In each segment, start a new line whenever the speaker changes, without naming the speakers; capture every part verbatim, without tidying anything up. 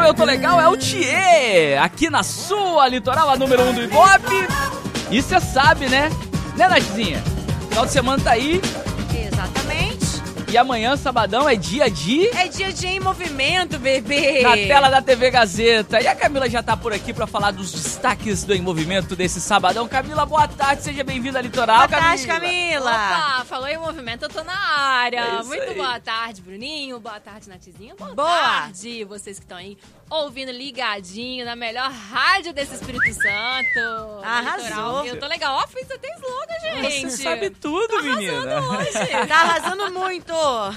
Eu Tô Legal é o Thier, aqui na sua Litoral, a número um do Ibope. E você sabe, né? Né, Natzinha? Final de semana tá aí.
Exatamente.
E amanhã, sabadão, é dia de...
É dia de Em Movimento, bebê.
Na tela da T V Gazeta. E a Camila já tá por aqui pra falar dos destaques do Em Movimento desse sabadão. Camila, boa tarde, seja bem-vinda à Litoral,
Boa
Camila.
tarde, Camila.
Opa, falou Em Movimento, eu tô na área.
É isso
Muito
aí.
boa tarde, Bruninho. Boa tarde, Natizinha. Boa,
Boa.
tarde, vocês que estão aí ouvindo ligadinho na melhor rádio desse Espírito Santo. da
Arrasou.
Litoral. Eu tô legal. Ó, fiz até slogan, gente.
Você sabe tudo, menina.
Hoje.
Tá arrasando muito.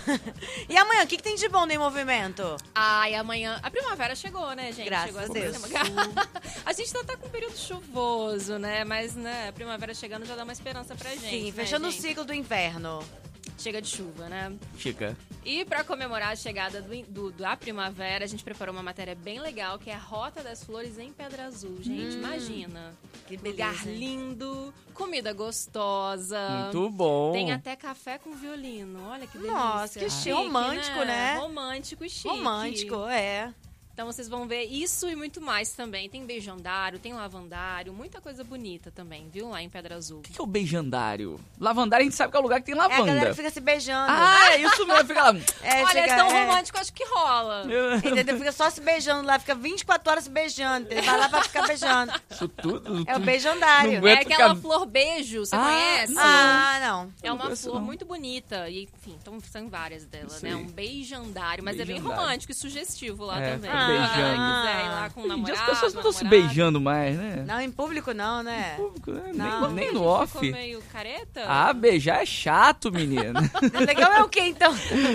E amanhã, o que, que tem de bom no Em Movimento?
Ai, amanhã... A primavera chegou, né, gente?
Graças
chegou
a
essa
Deus.
semana. A gente tá, tá com um período chuvoso, né? Mas, né, a primavera chegando já dá uma esperança pra gente.
Sim,
né,
fechando o
gente?
ciclo do inverno.
Chega de chuva, né?
Chica.
E para comemorar a chegada do, do- da primavera, a gente preparou uma matéria bem legal, que é a Rota das Flores em Pedra Azul. Gente, imagina.
Que
Lugar
beleza.
lindo, comida gostosa.
Muito bom.
Tem até café com violino. Olha que delícia.
Nossa, que chique, romântico, né?
Romântico e chique.
Romântico, é.
Então vocês vão ver isso e muito mais também. Tem beijandário, tem lavandário, muita coisa bonita também, viu? Lá em Pedra Azul.
O que que é o beijandário? Lavandário a gente sabe que é o lugar que tem
É a galera
lavanda.
que fica se beijando.
Ah, é isso mesmo. Fica lá...
É,
Olha,
fica,
é tão
é,
romântico, acho que rola.
Entendeu? Fica só se beijando lá, fica vinte e quatro horas se beijando. Ele vai lá pra ficar beijando.
Isso tudo.
É o
tudo-
beijandário.
Não
É
aguento
aquela
ficar-
flor beijo, você
Ah,
conhece?
não.
Ah, não.
É uma
conheço,
flor
não.
muito bonita. E, enfim, então são várias delas,
Sei.
né? Um beijandário, mas é bem
Beijandário.
romântico e sugestivo lá
É,
também.
fica
Se a
beijando.
galera quiser ir lá com o
Hoje em dia
namorado,
as pessoas não estão se
namorada.
beijando mais, né?
Não, em público não, né?
Público, né?
Não.
Nem, nem
A
no
gente
off.
ficou meio careta?
Ah, beijar é chato, menina.
Legal é o quê, então?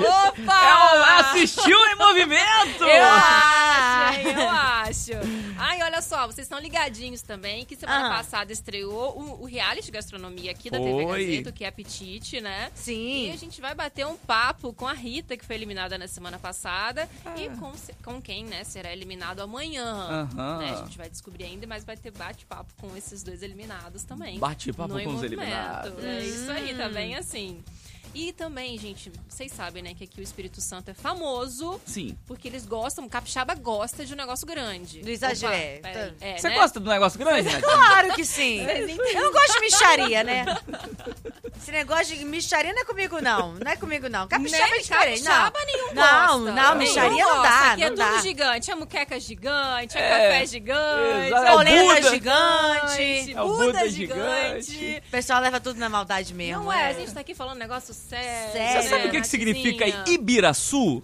Opa!
Assistiu em movimento!
Eu
Ah!
acho, hein? eu acho. Ai, olha só, vocês estão ligadinhos também, que semana
Ah.
passada estreou o, o reality de gastronomia aqui da
Foi.
T V Gazeta, que é Apetite, né? E
Sim.
a gente vai bater um papo com a Rita, que foi eliminada na semana passada, e com, com quem, né, será eliminado amanhã.
Aham.
Né, a gente vai descobrir ainda, mas vai ter bate-papo com esses dois eliminados também.
Bate-papo
no Em
com os
Movimento.
eliminados.
É isso aí, tá bem assim. E também, gente, vocês sabem, né, que aqui o Espírito Santo é famoso
Sim.
porque eles gostam, capixaba gosta de um negócio grande.
Do exagero.
Opa, peraí. É,
Você
né?
gosta do negócio grande, né?
Claro que sim.
Vocês entendem?
Eu não gosto de micharia, né? Esse negócio de micharia não é comigo, não. Não é comigo, não. Capixaba é
Nem
diferente.
capixaba
não.
nenhum
Não,
gosta.
não,
Nenhum
micharia não
gosta.
dá,
Aqui é
não
tudo
dá.
gigante. É muqueca gigante, é,
É,
café gigante,
exato.
é
Polenta
Buda.
gigante.
É o
Buda,
Buda
gigante.
gigante.
O pessoal leva tudo na maldade mesmo.
Não é, a gente tá aqui falando um negócio sério.
Sério.
Você sabe o que, que
Natizinha?
significa Ibiraçu?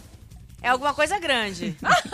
É alguma coisa grande.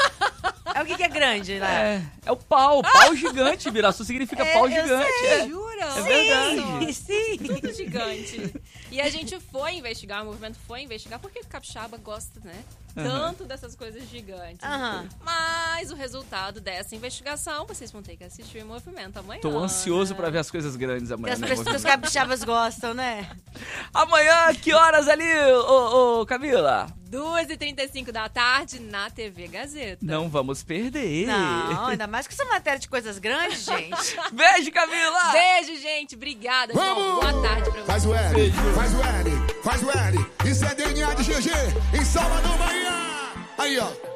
É o que, que é grande lá?
É, é o pau, pau gigante. Ibiraçu significa
É,
pau
eu
gigante.
sei.
É.
Jura?
É verdade.
Sim.
Tudo gigante. E a gente foi investigar, o movimento foi investigar, porque o capixaba gosta, né? Tanto dessas coisas gigantes.
Aham.
Mas o resultado dessa investigação, vocês vão ter que assistir o movimento amanhã.
Tô ansioso
né?
pra ver as coisas grandes
Que
amanhã.
as
no
pessoas que os
movimento.
capixabas gostam, né?
Amanhã, que horas ali, ô, ô Camila?
duas e trinta e cinco da tarde na T V Gazeta.
Não vamos perder.
Não, ainda mais com essa matéria de coisas grandes, gente.
Beijo, Camila!
Beijo, gente. Obrigada. João. Boa tarde pra vocês.
Faz o L, faz o L, faz o L. Isso é D N A de G G em Salvador, Bahia. Aí, ó.